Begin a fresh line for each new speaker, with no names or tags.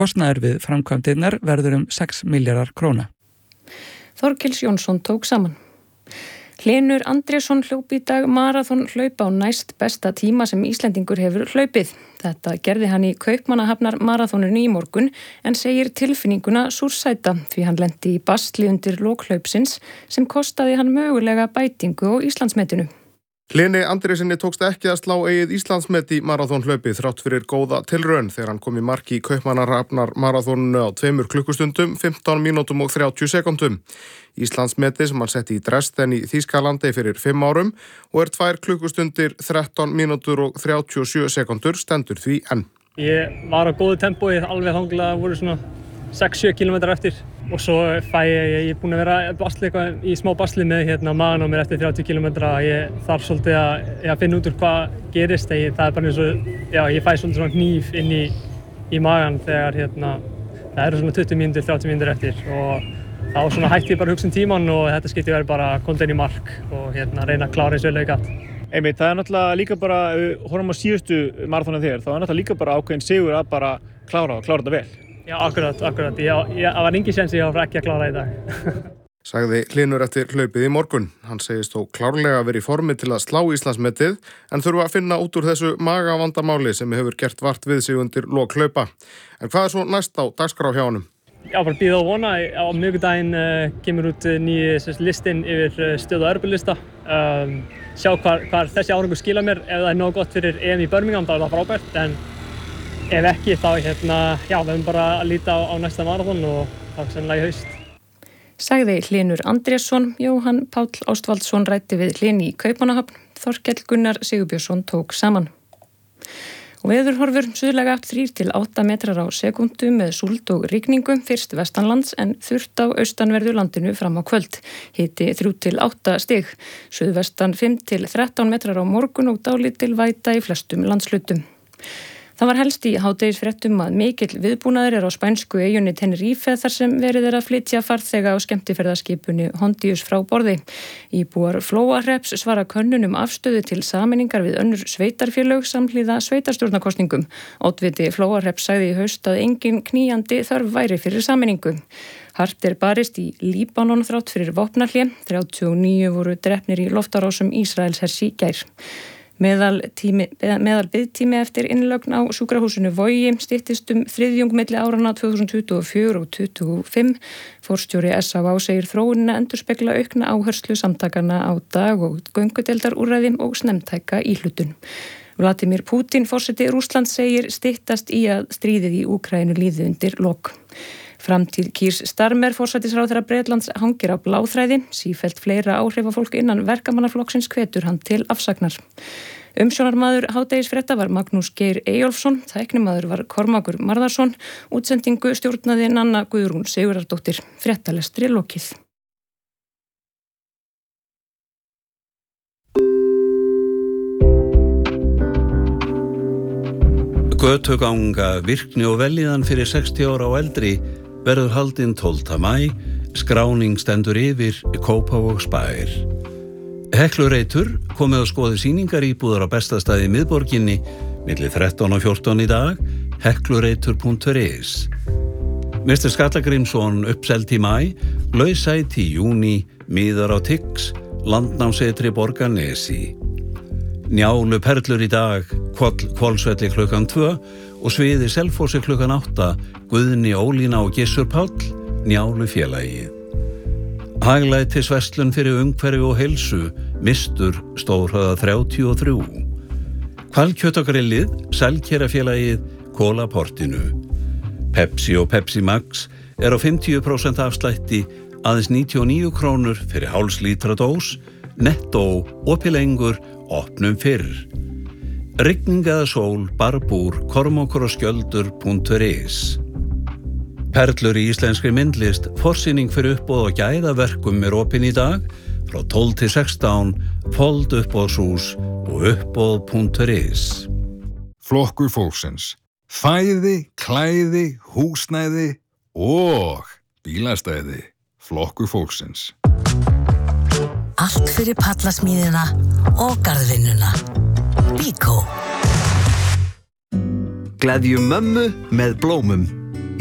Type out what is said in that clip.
Kostnaður við framkvæmdirnar verður 6 milljarðar króna.
Þorkels Jónsson tók saman. Hlynur Andrésson hljóp í dag maraþon hlaup á næst besta tíma sem Íslendingur hefur hlaupið. Þetta gerði hann í Kaupmannahafnar maraþoninu í morgun en segir tilfinninguna súrsæta því hann lenti í basli undir lok hlaupsins sem kostaði hann mögulega bætingu á Íslandsmetinu.
Hlyni Andrésinni tókst ekki að slá eigið Íslandsmet í maraþonhlaupið þrátt fyrir góða tilraun þegar hann kom í mark í Kaupmannahafnar maraþoninu á 2 klukkustundum, 15 mínútum og 30 sekúndum. Íslandsmetið sem hann setti í Dresden í Þýskalandi fyrir 5 árum og 2 klukkustundir, 13 mínútur og 37 sekúndur stendur því enn.
Ég var á góðu tempói alveg þangað voru svona 6-7 kilometrar eftir og svo ég er búinn að vera í smá basli með magan á mér eftir 30 kilometra. Ég þarf svolítið að finna út úr hvað gerist. Það er bara eins og ég fæ svolítið svona hníf inn í magan þegar það eru svona 20 mínútur, 30 mínútur eftir og þá svona hætti ég bara að hugsa tíman og þetta skipti verið bara að koma inn í mark og reyna að klára eins vel og ég gat.
Einmitt, það er náttúrulega líka bara, horfum á síðustu maraþonið þér, þá er náttúrulega líka bara ákveðin sigur að bara klára þetta vel.
Já, akkurat. Það var engin séns ég var ekki að klára í dag.
Sagði Hlynur eftir hlaupið í morgun. Hann segist þó klárlega verið í formi til að slá Íslandsmetið en þurfa að finna út úr þessu magavandamáli sem hefur gert vart við sig undir lok hlaupa. En hvað er svo næst á dagskrá hjá honum?
Já, bara bíða og vona. Á miðvikudaginn kemur út nýji listinn yfir stöðu og Evrópulista. Sjá hvað þessi árangur skila mér. Ef það er nóg gott fyrir EM í Birmingham þá er það frábært. En ef ekki þá við höfum bara að líta á næsta maraþon og þá sennilega í haust.
Sagði Hlynur Andrésson. Jóhann Páll Ástvaldsson ræddi við Hlyni í Kaupmannahöfn. Þorkell Gunnar Sigurbjörnsson tók saman. Og veðurhorfur suðlæga átt 3 til 8 metrar á sekúndu með súld og rigningu fyrst vestanlands en þurrt á austanverðu landinu fram á kvöld. Hiti 3 til 8 stig. Suðvestan 5 til 13 metrar á morgun og dálítil væta í flestum landshlutum. Það var helst í hádegisfréttum að mikill viðbúnaður á spænsku eyjunni Tenerife þar sem verið að flytja farþega á skemmtiferðaskipunni Hondius frá borði. Íbúar Flóahrepps svara könnunum afstöðu til sameiningar við önnur sveitarfélög samhliða sveitarstjórnarkosningum. Oddviti Flóahrepps sagði í haust að engin knýjandi þörf væri fyrir sameiningu. Hart barist í Líbanon þrátt fyrir vopnahlé. 39 voru drepnir í loftárásum Ísraelshers í gær. Meðal biðtími eftir innlögn á sjúkrahúsinu Vogi styttist þriðjung milli áranna 2024 og 2025. Forstjóri SÁ segir þróunina endurspegla aukna áherslu samtakanna á dag- og göngudeildarúrræði og snemmtæka íhlutun. Vladimir Putin, forseti Rússlands, segir styttast í að stríðið í Úkraínu líði undir lok. Framtíð Keir Starmer, forsætisráðherra Bretlands, hangir á bláþræði. Sífellt fleira áhrifafólk innan verkamannaflokksins hvetur hann til afsagnar. Umsjónarmaður hádegisfrétta var Magnús Geir Eyjólfsson, tæknimaður var Kormákur Marðarsson, útsendingu stjórnaði Nanna Guðrún Sigurðardóttir. Fréttalestri lokið.
Götuganga, virkni og velíðan fyrir 60 ára og eldri verður haldinn 12. maí, skráning stendur yfir Kópavogsbær. Heklureitur komið að skoða sýningar íbúðar á bestastæði í miðborginni milli 13 og 14 í dag, heklureitur.is. Mr. Skallagrímsson uppselt í maí, lausæti í júní, miðar á Tix, landnámsetri Borgarnesi. Njálu Perlur í dag, Hvolsvelli klukkan 2 og Sviði Selfossi klukkan 8, Guðni Ólína og Gissur Páll, Njálu félagið. Haglætisverslun fyrir umhverfi og heilsu, Mistur, Stórhöða 33. Hvalkjötagrillið, Selkerafélagið, Kólaportinu. Pepsi og Pepsi Max á 50% afslætti, aðeins 99 krónur fyrir hálfslítra dós, Netto, opilengur, opnum fyrr. Rigning eða sól, Barbúr, Kormákur og Skjöldur.is. Perlur í íslenskri myndlist, forsýning fyrir uppboð og gæðaverkum opin í dag, frá 12 til 16, Fold uppboðshús og uppboð.is.
Flokkur fólksins. Fæði, klæði, húsnæði og bílastæði. Flokkur fólksins.
Allt fyrir pallasmíðina og garðvinnuna. Bíkó.
Gleðjum mömmu með blómum.